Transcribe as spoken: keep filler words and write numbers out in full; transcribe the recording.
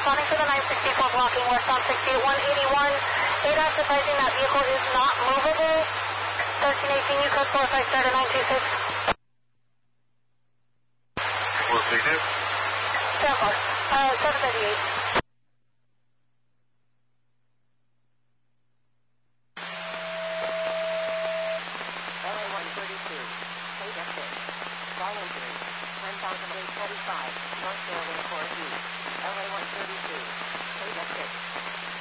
responding to the nine sixty-four blocking west on sixty-eight one eighty-one. A D A S advising that vehicle is not movable. thirteen eighteen, you code four five starter nine two six. What's the do? seven four, uh, seven thirty-eight. L A one thirty-two, eight F six, volume three, ten thousand eight forty-five, North Fairway four E, L A one thirty-two, eight F six.